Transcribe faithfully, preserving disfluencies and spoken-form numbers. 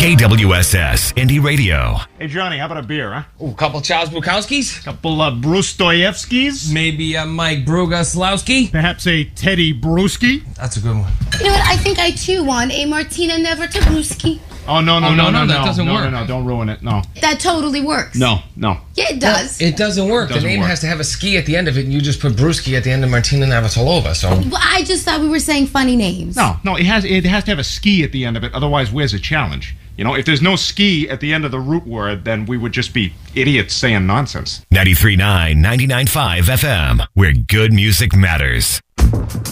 K W S S Indie Radio. Hey, Johnny, how about a beer, huh? Ooh, couple Charles Bukowskis? Couple of Bruce Dostoevskis? Maybe a Mike Brugaslowski? Perhaps a Teddy Bruschi? That's a good one. You know what? I think I too want a Martina Navratilowski. Oh, no, no, Oh, no, no, no, no, no. that doesn't no, work. No, no, don't ruin it. No. That totally works. No, no. Yeah, it does. It doesn't work. It doesn't the name work. has to have a ski at the end of it, and you just put Brewski at the end of Martina Navratilova, so... Well, I just thought we were saying funny names. No, no, it has it has to have a ski at the end of it. Otherwise, where's the challenge? You know, if there's no ski at the end of the root word, then we would just be idiots saying nonsense. ninety-three point nine, ninety-nine point five F M, where good music matters.